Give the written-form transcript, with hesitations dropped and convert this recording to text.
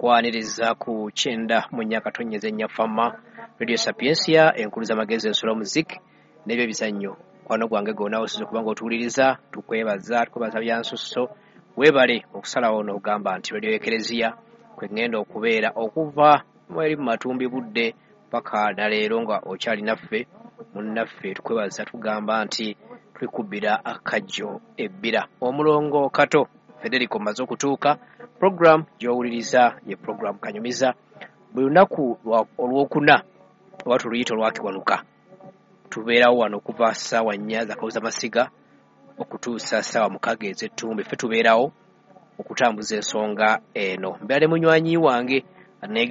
okwaniriza ku kyenda mu Nyakatonyeze Nyafama Radio Sapiensia enkuluza magezi ensolo muzik n'ebyo bizannyo kwano gwange gonna osize kubanga otuwuliriza tukwebaza byansusso weebale okusalawo n'ogamba nti Radio Eklezia kwe ngenda okubeera okuva mweri mu matumbi budde paka naleero nga okyali naffe munnaffe tukwebaza tugamba nti twikubbira akajjo ebbira omulongo kato Federico maze okutuuka program gy'owuliriza ye program kanyumiza buli lunaku olwokuna oba tuluyita olwakiwanuka tubeerawo wano okuva ssaawa 4 zakawuza masiga okutuusa ssaawa 6 ez'ettumbi ffe tubeerawo okutambuza ensonga eno mbeera ne munywanyi wange